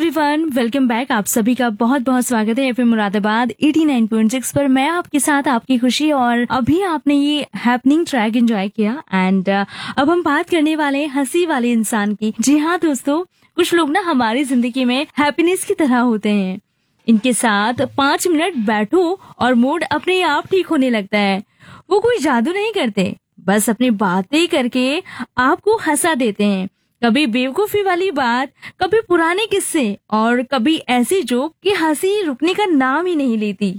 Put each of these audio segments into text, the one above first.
Everyone, welcome back. आप सभी का बहुत बहुत स्वागत है एफएम मुरादाबाद 89.6 पर। मैं आपके साथ आपकी खुशी, और अभी आपने ये हैपनिंग ट्रैक एंजॉय किया। एंड अब हम बात करने वाले हैं हंसी वाले इंसान की। जी हाँ दोस्तों, कुछ लोग ना हमारी जिंदगी में हैप्पीनेस की तरह होते हैं। इनके साथ 5 मिनट बैठो और मूड अपने आप ठीक होने लगता है। वो कोई जादू नहीं करते, बस अपनी बातें करके आपको हंसा देते हैं। कभी बेवकूफी वाली बात, कभी पुराने किस्से, और कभी ऐसी जोक कि हंसी रुकने का नाम ही नहीं लेती।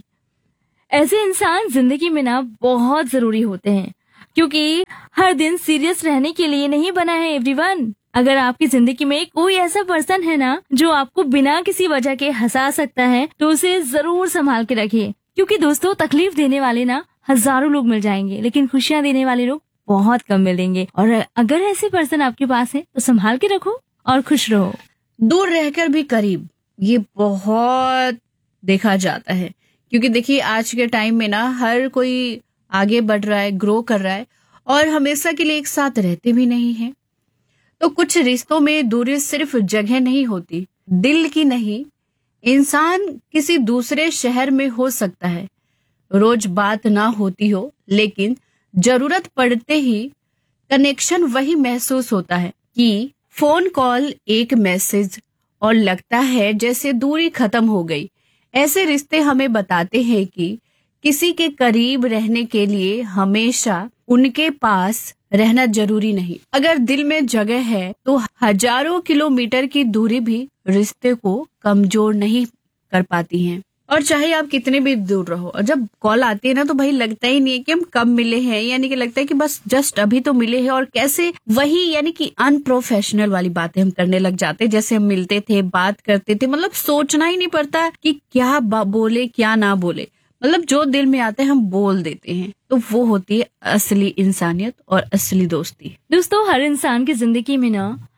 ऐसे इंसान जिंदगी में ना बहुत जरूरी होते हैं, क्योंकि हर दिन सीरियस रहने के लिए नहीं बना है एवरीवन। अगर आपकी जिंदगी में कोई ऐसा पर्सन है ना जो आपको बिना किसी वजह के हंसा सकता है, तो उसे जरूर संभाल के रखिए। क्योंकि दोस्तों, तकलीफ देने वाले ना हजारों लोग मिल जाएंगे, लेकिन खुशियां देने वाले लोग बहुत कम मिलेंगे। और अगर ऐसे पर्सन आपके पास है तो संभाल के रखो और खुश रहो। दूर रहकर भी करीब, ये बहुत देखा जाता है। क्योंकि देखिए, आज के टाइम में ना हर कोई आगे बढ़ रहा है, ग्रो कर रहा है, और हमेशा के लिए एक साथ रहते भी नहीं है। तो कुछ रिश्तों में दूरी सिर्फ जगह नहीं होती, दिल की नहीं। इंसान किसी दूसरे शहर में हो सकता है, रोज बात ना होती हो, लेकिन जरूरत पड़ते ही कनेक्शन वही महसूस होता है कि फोन कॉल, एक मैसेज, और लगता है जैसे दूरी खत्म हो गई। ऐसे रिश्ते हमें बताते हैं कि किसी के करीब रहने के लिए हमेशा उनके पास रहना जरूरी नहीं। अगर दिल में जगह है तो हजारों किलोमीटर की दूरी भी रिश्ते को कमजोर नहीं कर पाती है। और चाहे आप कितने भी दूर रहो, और जब कॉल आती है ना तो भाई लगता ही नहीं है कि हम कब मिले हैं, यानी कि लगता है कि बस जस्ट अभी तो मिले हैं। और कैसे वही यानी कि अनप्रोफेशनल वाली बातें हम करने लग जाते हैं। जैसे हम मिलते थे, बात करते थे, मतलब सोचना ही नहीं पड़ता कि क्या बोले क्या ना बोले, मतलब जो दिल में आता है हम बोल देते हैं। तो वो होती है असली इंसानियत और असली दोस्ती। दोस्तों, हर इंसान की जिंदगी में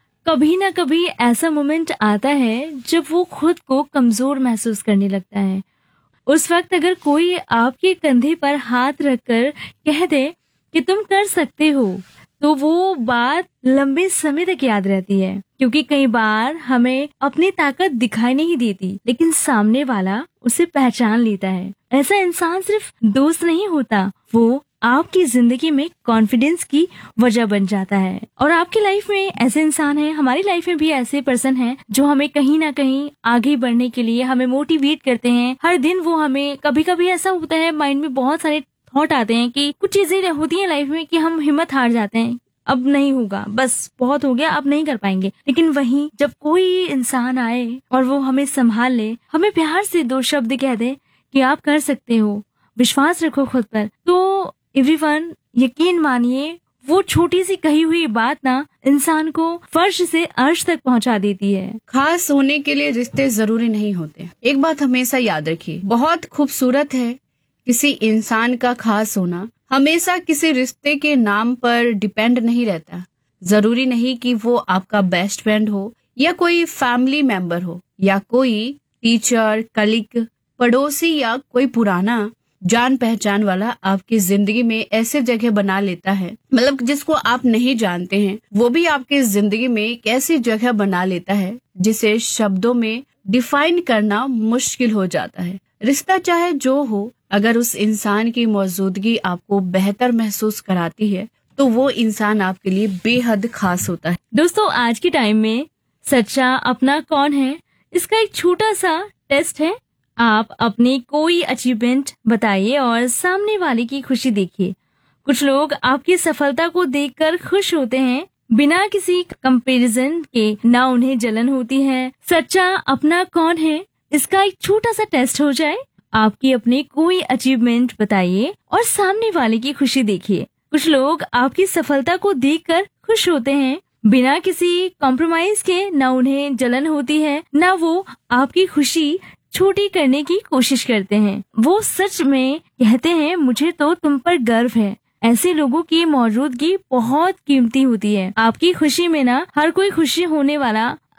ना कभी ऐसा मोमेंट आता है जब वो खुद को कमजोर महसूस करने लगता है। उस वक्त अगर कोई आपके कंधे पर हाथ रखकर कह दे कि तुम कर सकते हो, तो वो बात लंबे समय तक याद रहती है। क्योंकि कई बार हमें अपनी ताकत दिखाई नहीं देती, लेकिन सामने वाला उसे पहचान लेता है। ऐसा इंसान सिर्फ दोस्त नहीं होता, वो आपकी जिंदगी में कॉन्फिडेंस की वजह बन जाता है। और आपकी लाइफ में ऐसे इंसान हैं, हमारी लाइफ में भी ऐसे पर्सन हैं जो हमें कहीं ना कहीं आगे बढ़ने के लिए हमें मोटिवेट करते हैं। हर दिन वो हमें, कभी कभी ऐसा होता है माइंड में बहुत सारे थॉट आते हैं कि कुछ चीजें होती हैं लाइफ में कि हम हिम्मत हार जाते हैं, अब नहीं होगा, बस बहुत हो गया, अब नहीं कर पाएंगे। लेकिन वहीं जब कोई इंसान आए और वो हमें संभाल ले, हमें प्यार से 2 शब्द कह दे कि आप कर सकते हो, विश्वास रखो खुद पर, तो एवरीवन यकीन मानिए वो छोटी सी कही हुई बात ना इंसान को फर्श से अर्श तक पहुंचा देती है। खास होने के लिए रिश्ते जरूरी नहीं होते। एक बात हमेशा याद रखिए, बहुत खूबसूरत है किसी इंसान का खास होना। हमेशा किसी रिश्ते के नाम पर डिपेंड नहीं रहता। जरूरी नहीं कि वो आपका बेस्ट फ्रेंड हो, या कोई फैमिली मेंबर हो, या कोई टीचर, कलीग, पड़ोसी, या कोई पुराना जान पहचान वाला आपकी जिंदगी में ऐसे जगह बना लेता है, मतलब जिसको आप नहीं जानते हैं, वो भी आपकी जिंदगी में एक ऐसी जगह बना लेता है जिसे शब्दों में डिफाइन करना मुश्किल हो जाता है। रिश्ता चाहे जो हो, अगर उस इंसान की मौजूदगी आपको बेहतर महसूस कराती है, तो वो इंसान आपके लिए बेहद खास होता है। दोस्तों, आज के टाइम में सच्चा अपना कौन है, इसका एक छोटा सा टेस्ट है। आप अपनी कोई अचीवमेंट बताइए और सामने वाले की खुशी देखिए। कुछ लोग आपकी सफलता को देखकर खुश होते हैं, बिना किसी कंपैरिजन के, ना उन्हें जलन होती है। सच्चा अपना कौन है, इसका एक छोटा सा टेस्ट हो जाए। आपकी अपनी कोई अचीवमेंट बताइए और सामने वाले की खुशी देखिए। कुछ लोग आपकी सफलता को देखकर खुश होते हैं, बिना किसी कॉम्प्रोमाइज के, ना उन्हें जलन होती है, ना वो आपकी खुशी छोटी करने की कोशिश करते हैं। वो सच में कहते हैं, मुझे तो तुम पर गर्व है। ऐसे लोगों की मौजूदगी बहुत कीमती होती है। आपकी खुशी में ना हर कोई खुशी होने वाला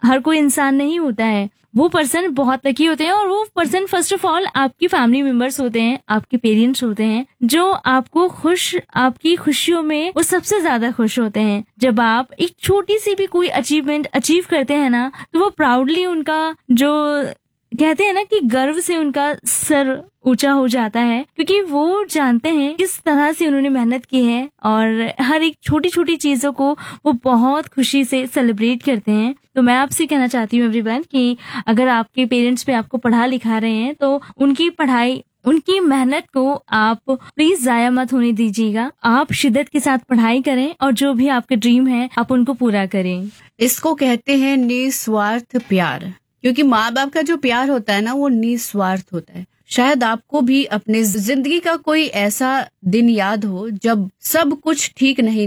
हर कोई इंसान नहीं होता है, वो पर्सन बहुत लकी होते हैं और वो पर्सन फर्स्ट ऑफ ऑल आपकी फैमिली मेंबर्स होते हैं, आपके पेरेंट्स होते हैं, जो आपको आपकी खुशियों में वो सबसे ज्यादा खुश होते हैं। जब आप एक छोटी सी भी कोई अचीवमेंट अचीव करते हैं ना, तो वो प्राउडली उनका जो कहते हैं ना कि गर्व से उनका सर ऊंचा हो जाता है, क्योंकि वो जानते हैं किस तरह से उन्होंने मेहनत की है और हर एक छोटी छोटी चीजों को वो बहुत खुशी से सेलिब्रेट करते हैं। तो मैं आपसे कहना चाहती हूँ एवरीवन कि अगर आपके पेरेंट्स पे आपको पढ़ा लिखा रहे हैं तो उनकी पढ़ाई, उनकी मेहनत को आप प्लीज जाया मत होने दीजिएगा। आप शिद्दत के साथ पढ़ाई करें और जो भी आपके ड्रीम है आप उनको पूरा करें। इसको कहते हैं निस्वार्थ प्यार, क्योंकि माँ बाप का जो प्यार होता है ना वो निस्वार्थ होता है। शायद आपको भी अपने जिंदगी का कोई ऐसा दिन याद हो जब सब कुछ ठीक नहीं